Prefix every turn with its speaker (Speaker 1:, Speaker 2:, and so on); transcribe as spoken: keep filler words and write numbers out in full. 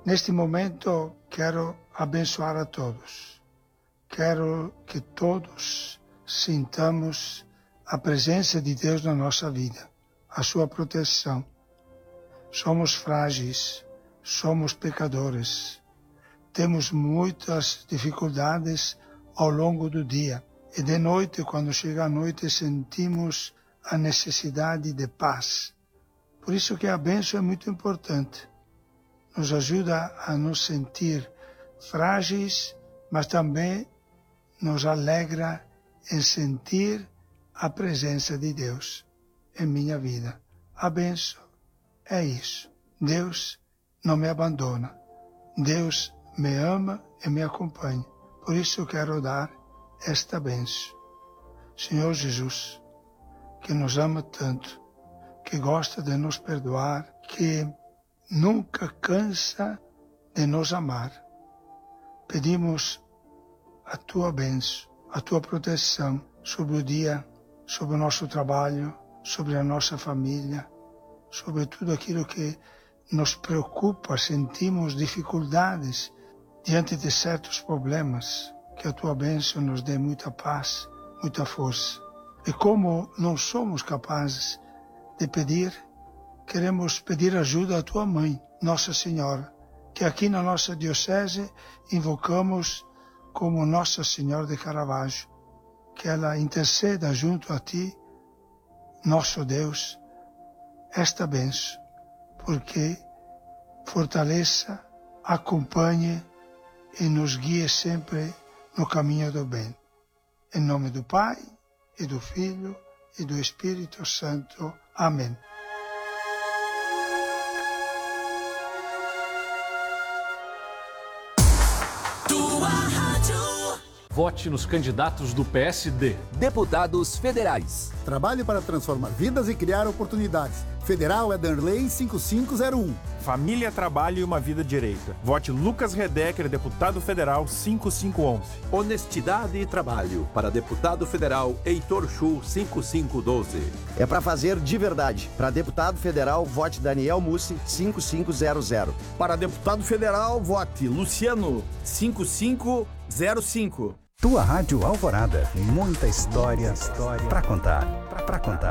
Speaker 1: Neste momento, quero abençoar a todos. Quero que todos sintamos a presença de Deus na nossa vida, a sua proteção. Somos frágeis, somos pecadores, temos muitas dificuldades ao longo do dia. E de noite, quando chega a noite, sentimos a necessidade de paz. Por isso que a bênção é muito importante. Nos ajuda a nos sentir frágeis, mas também nos alegra em sentir a presença de Deus em minha vida. A bênção é isso. Deus não me abandona. Deus me ama e me acompanha. Por isso eu quero dar esta bênção. Senhor Jesus, que nos ama tanto, que gosta de nos perdoar, que nunca cansa de nos amar. Pedimos a Tua bênção, a Tua proteção sobre o dia, sobre o nosso trabalho, sobre a nossa família, sobre tudo aquilo que nos preocupa, sentimos dificuldades diante de certos problemas. Que a Tua bênção nos dê muita paz, muita força. E como não somos capazes de pedir, queremos pedir ajuda à Tua Mãe, Nossa Senhora, que aqui na nossa diocese invocamos como Nossa Senhora de Caravaggio, que ela interceda junto a Ti, nosso Deus, esta bênção, porque fortaleça, acompanhe e nos guie sempre no caminho do bem. Em nome do Pai, e do Filho, e do Espírito Santo. Amém.
Speaker 2: Tua rádio.
Speaker 3: Vote nos candidatos do P S D.
Speaker 4: Deputados federais.
Speaker 5: Trabalhe para transformar vidas e criar oportunidades. Federal é Danley cinco cinco zero um.
Speaker 6: Família, trabalho e uma vida direita. Vote Lucas Redecker, deputado federal cinco cinco um um.
Speaker 7: Honestidade e trabalho. Para deputado federal Heitor Chu cinco cinco um dois.
Speaker 8: É para fazer de verdade. Para deputado federal, vote Daniel Mussi cinco cinco zero zero.
Speaker 9: Para deputado federal, vote Luciano cinco cinco zero cinco.
Speaker 10: Tua Rádio Alvorada. Muita história, história para contar. Para contar.